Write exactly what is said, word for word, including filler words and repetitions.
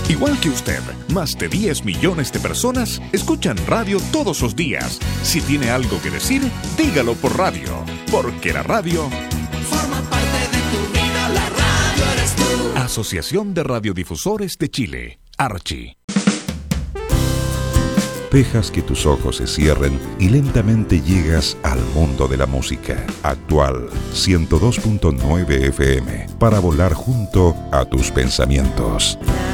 Igual que usted, más de diez millones de personas escuchan radio todos los días. Si tiene algo que decir, dígalo por radio, porque la radio forma parte de tu vida, la radio eres tú. Asociación de Radiodifusores de Chile, Archi. Dejas que tus ojos se cierren y lentamente llegas al mundo de la música. Actual ciento dos punto nueve F M para volar junto a tus pensamientos.